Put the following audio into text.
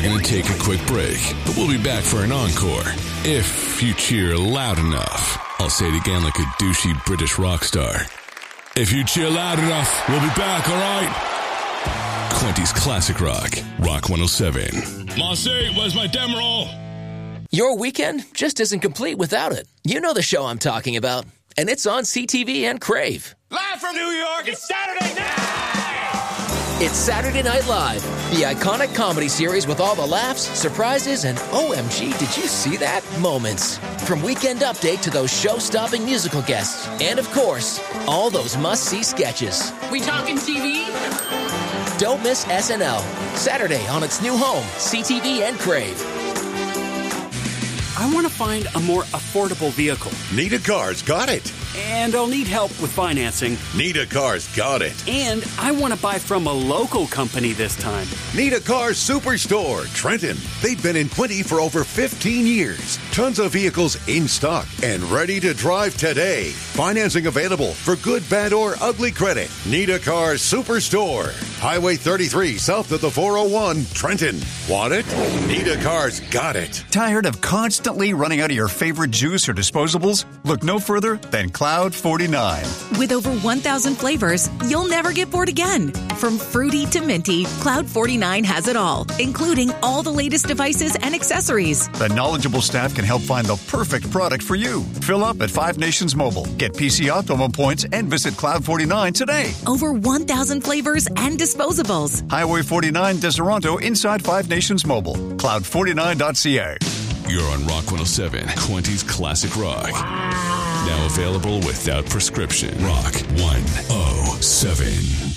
going to take a quick break, but we'll be back for an encore. If you cheer loud enough. I'll say it again like a douchey British rock star. If you cheer loud enough, we'll be back, all right? Quenty's Classic Rock, Rock 107. Marcy, where's my demo roll? Your weekend just isn't complete without it. You know the show I'm talking about, and it's on CTV and Crave. Live from New York, it's Saturday night! It's Saturday Night Live, the iconic comedy series with all the laughs, surprises, and OMG, did you see that? Moments. From Weekend Update to those show-stopping musical guests. And of course, all those must-see sketches. We talking TV? Don't miss SNL. Saturday on its new home, CTV and Crave. I want to find a more affordable vehicle. Nita Cars got it. And I'll need help with financing. Nita Cars got it. And I want to buy from a local company this time. Nita Cars Superstore, Trenton. They've been in Quinty for over 15 years. Tons of vehicles in stock and ready to drive today. Financing available for good, bad, or ugly credit. Nita Cars Superstore. Highway 33 south of the 401, Trenton. Want it? Nita Cars got it. Tired of constantly running out of your favorite juice or disposables? Look no further than Cloud 49. With over 1,000 flavors, you'll never get bored again. From fruity to minty, Cloud 49 has it all, including all the latest devices and accessories. The knowledgeable staff can help find the perfect product for you. Fill up at Five Nations Mobile. Get PC Optimum points and visit Cloud 49 today. Over 1,000 flavors and disposables. Highway 49, Deseronto, inside Five Nations Mobile. Cloud49.ca. You're on Rock 107, Quenty's Classic Rock. Now available without prescription. Rock 107.